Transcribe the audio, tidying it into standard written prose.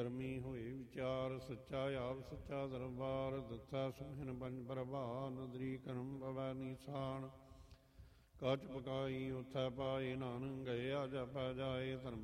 ਧਰਮੀ ਹੋਏ ਵਿਚਾਰ ਸੱਚਾ ਆਪ ਸੱਚਾ ਦਰਬਾਰ ਦੱਥਾ ਸੁਹਿਨ ਪੰਜ ਪ੍ਰਭਾ ਨਦਰੀ ਕਰਮ ਪਵੈ ਨੀਸਾਨ ਕੱਚ ਪਕਾਈ ਉਥੈ ਪਾਏ ਨਾਨਕ ਗਏ ਆ ਜਪੈ ਜਾਏ ਧਰਮ